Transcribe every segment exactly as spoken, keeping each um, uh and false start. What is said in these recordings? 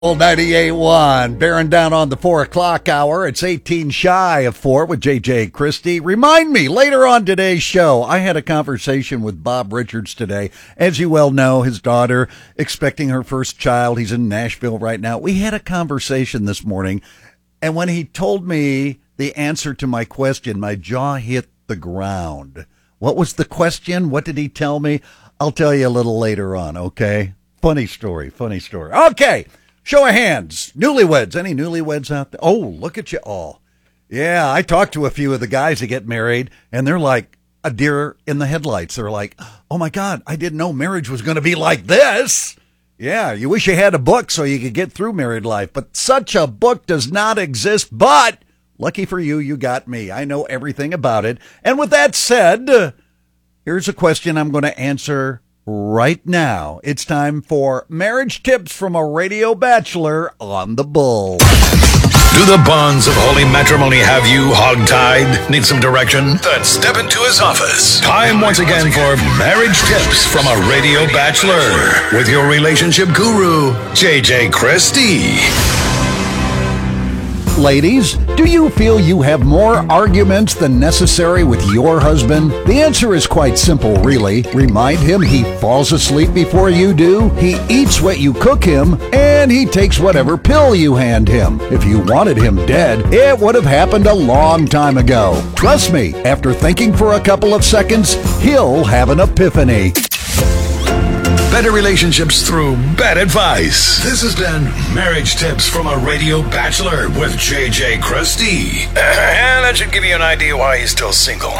Old ninety-eight point one, bearing down on the four o'clock hour. It's eighteen shy of four with J J Christie. Remind me, later on today's show, I had a conversation with Bob Richards today. As you well know, his daughter expecting her first child. He's in Nashville right now. We had a conversation this morning, and when he told me the answer to my question, my jaw hit the ground. What was the question? What did he tell me? I'll tell you a little later on, okay? Funny story, funny story. Okay. Show of hands. Newlyweds. Any newlyweds out there? Oh, look at you all. Yeah, I talked to a few of the guys that get married, and they're like a deer in the headlights. They're like, oh, my God, I didn't know marriage was going to be like this. Yeah, you wish you had a book so you could get through married life, but such a book does not exist. But lucky for you, you got me. I know everything about it. And with that said, uh, here's a question I'm going to answer right now. It's time for marriage tips from a radio bachelor on the Bull. Do the bonds of holy matrimony have you hogtied? Need some direction? Then step into his office. Time once again for marriage tips from a radio bachelor with your relationship guru, J J Christie. Ladies, do you feel you have more arguments than necessary with your husband? The answer is quite simple, really. Remind him he falls asleep before you do, he eats what you cook him, and he takes whatever pill you hand him. If you wanted him dead, it would have happened a long time ago. Trust me, after thinking for a couple of seconds, he'll have an epiphany. Better relationships through bad advice. This has been Marriage Tips from a Radio Bachelor with J J Christie. And that should give you an idea why he's still single.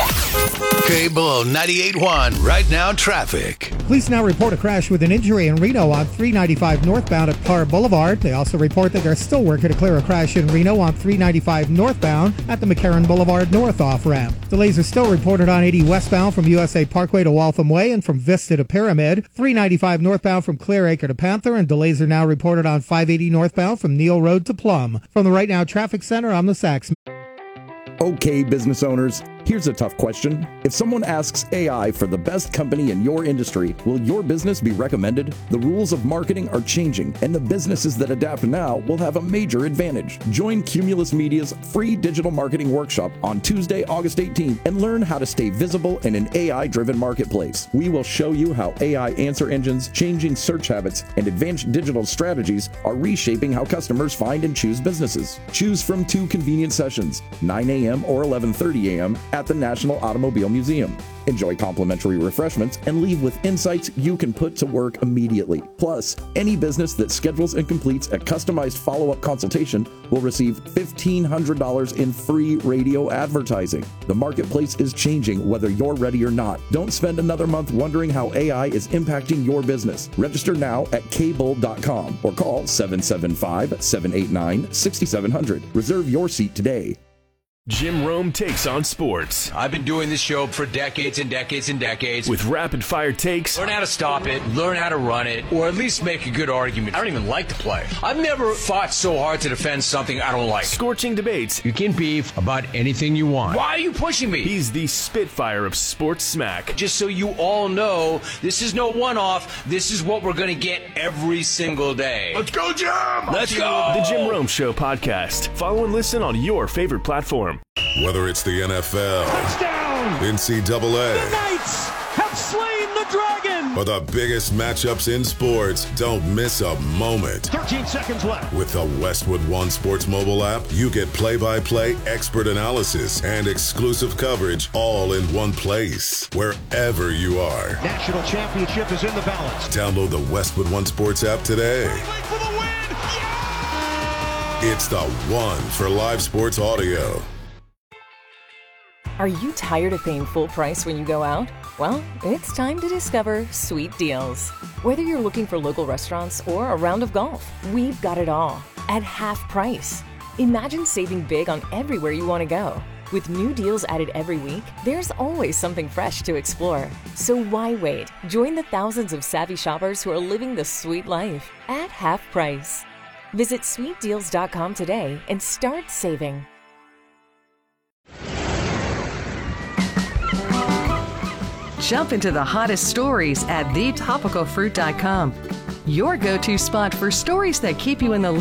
Cable ninety-eight point one, right now traffic. Police now report a crash with an injury in Reno on three ninety-five northbound at Parr Boulevard. They also report that they're still working to clear a crash in Reno on three ninety-five northbound at the McCarran Boulevard North off-ramp. Delays are still reported on eighty westbound from U S A Parkway to Waltham Way and from Vista to Pyramid. three ninety-five northbound from Clearacre to Panther, and delays are now reported on five eighty northbound from Neal Road to Plum. From the Right Now Traffic Center, I'm the Sax. Okay, business owners, here's a tough question. If someone asks A I for the best company in your industry, will your business be recommended? The rules of marketing are changing, and the businesses that adapt now will have a major advantage. Join Cumulus Media's free digital marketing workshop on Tuesday, August eighteenth, and learn how to stay visible in an A I-driven marketplace. We will show you how A I answer engines, changing search habits, and advanced digital strategies are reshaping how customers find and choose businesses. Choose from two convenient sessions, nine a.m. or eleven thirty a.m. at the National Automobile Museum. Enjoy complimentary refreshments and leave with insights you can put to work immediately. Plus, any business that schedules and completes a customized follow-up consultation will receive fifteen hundred dollars in free radio advertising. The marketplace is changing whether you're ready or not. Don't spend another month wondering how A I is impacting your business. Register now at k bull dot com or call seven seven five, seven eight nine, six seven zero zero. Reserve your seat today. Jim Rome takes on sports. I've been doing this show for decades and decades and decades. With rapid-fire takes. Learn how to stop it, learn how to run it, or at least make a good argument. I don't even like to play. I've never fought so hard to defend something I don't like. Scorching debates. You can beef about anything you want. Why are you pushing me? He's the Spitfire of sports smack. Just so you all know, this is no one-off. This is what we're going to get every single day. Let's go, Jim! Let's go! The Jim Rome Show podcast. Follow and listen on your favorite platform. Whether it's the N F L, touchdown, N C double A, the Knights have slain the dragon, or the biggest matchups in sports, don't miss a moment. thirteen seconds left. With the Westwood One Sports mobile app, you get play-by-play, expert analysis, and exclusive coverage all in one place, wherever you are. National championship is in the balance. Download the Westwood One Sports app today. For the win. Yeah! It's the one for live sports audio. Are you tired of paying full price when you go out? Well, it's time to discover Sweet Deals. Whether you're looking for local restaurants or a round of golf, we've got it all at half price. Imagine saving big on everywhere you want to go. With new deals added every week, there's always something fresh to explore. So why wait? Join the thousands of savvy shoppers who are living the sweet life at half price. Visit sweet deals dot com today and start saving. Jump into the hottest stories at the topical fruit dot com. your go-to spot for stories that keep you in the